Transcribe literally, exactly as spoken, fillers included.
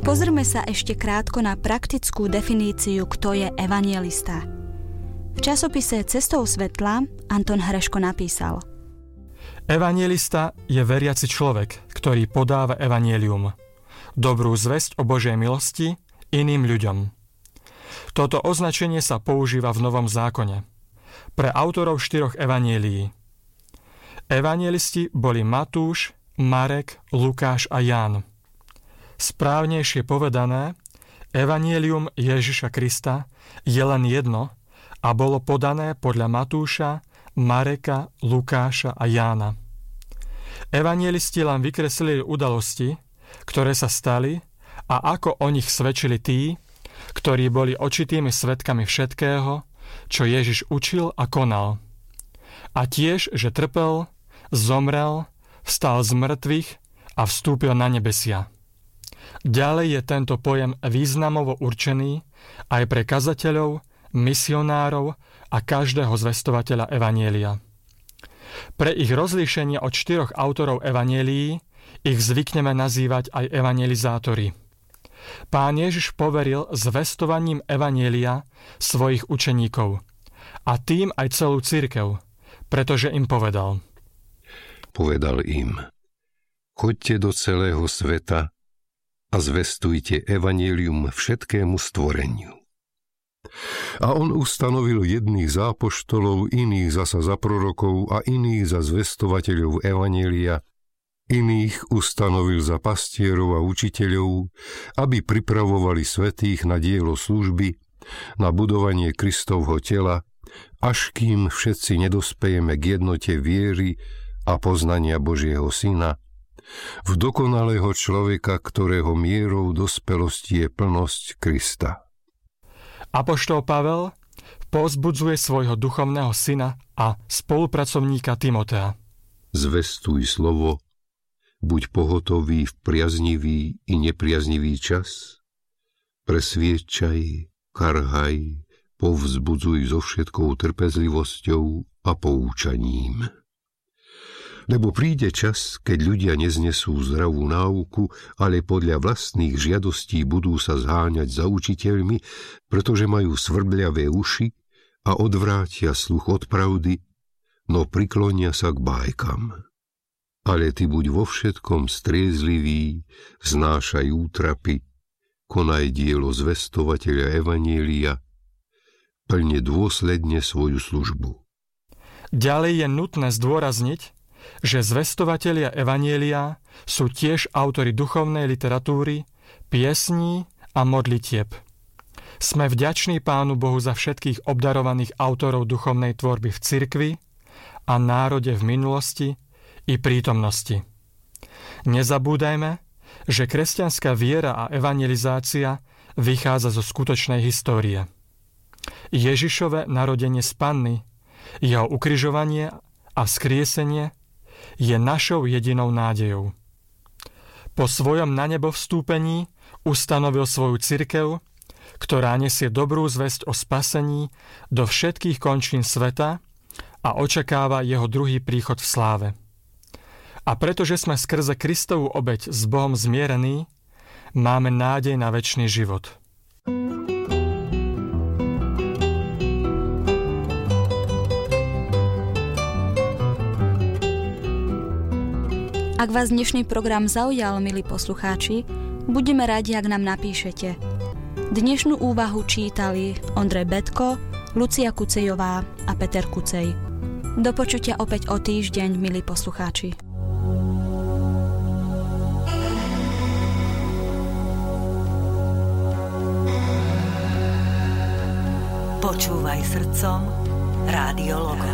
Pozrime sa ešte krátko na praktickú definíciu, kto je evanjelista. V časopise Cestou svetla Anton Hreško napísal: Evanjelista je veriaci človek, ktorý podáva evanjelium, dobrú zvesť o Božej milosti iným ľuďom. Toto označenie sa používa v Novom zákone pre autorov štyroch evanjelií. Evanjelisti boli Matúš, Marek, Lukáš a Ján. Správnejšie povedané, evanjelium Ježiša Krista je len jedno a bolo podané podľa Matúša, Mareka, Lukáša a Jána. Evanjelisti len vykreslili udalosti, ktoré sa stali a ako o nich svedčili tí, ktorí boli očitými svedkami všetkého, čo Ježiš učil a konal. A tiež, že trpel, zomrel, vstal z mŕtvych a vstúpil na nebesia. Ďalej je tento pojem významovo určený aj pre kazateľov, misionárov a každého zvestovateľa evanjelia. Pre ich rozlíšenie od štyroch autorov evanjelií ich zvykneme nazývať aj evangelizátori. Pán Ježiš poveril zvestovaním evanjelia svojich učeníkov a tým aj celú cirkev, pretože im povedal: Povedal im: Choďte do celého sveta a zvestujte evanjelium všetkému stvoreniu. A on ustanovil jedných za apoštolov, iných zasa za prorokov a iných za zvestovateľov evanjelia, iných ustanovil za pastierov a učiteľov, aby pripravovali svätých na dielo služby, na budovanie Kristovho tela, až kým všetci nedospejeme k jednote viery a poznania Božieho Syna, v dokonalého človeka, ktorého mierou dospelosti je plnosť Krista. Apoštol Pavel povzbudzuje svojho duchovného syna a spolupracovníka Timotea. Zvestuj slovo, buď pohotový v priaznivý i nepriaznivý čas, presviedčaj, karhaj, povzbudzuj so všetkou trpezlivosťou a poučaním. Lebo príde čas, keď ľudia neznesú zdravú náuku, ale podľa vlastných žiadostí budú sa zháňať za učiteľmi, pretože majú svrbľavé uši a odvrátia sluch od pravdy, no priklonia sa k bájkam. Ale ty buď vo všetkom striezlivý, znášaj útrapy, konaj dielo zvestovateľa evanjelia, plne dôsledne svoju službu. Ďalej je nutné zdôrazniť, že zvestovatelia evanjelia sú tiež autori duchovnej literatúry, piesní a modlitieb. Sme vďační Pánu Bohu za všetkých obdarovaných autorov duchovnej tvorby v cirkvi a národe v minulosti i prítomnosti. Nezabúdajme, že kresťanská viera a evangelizácia vychádza zo skutočnej histórie. Ježišove narodenie z Panny, jeho ukrižovanie a vzkriesenie je našou jedinou nádejou. Po svojom na nebo vstúpení ustanovil svoju cirkev, ktorá nesie dobrú zvesť o spasení do všetkých končín sveta a očakáva jeho druhý príchod v sláve. A pretože sme skrze Kristovu obeť s Bohom zmierení, máme nádej na večný život. Ak vás dnešný program zaujal, milí poslucháči, budeme radi, ak nám napíšete. Dnešnú úvahu čítali Ondrej Betko, Lucia Kucejová a Peter Kucej. Do počutia opäť o týždeň, milí poslucháči. Počúvaj srdcom, Rádio Logo.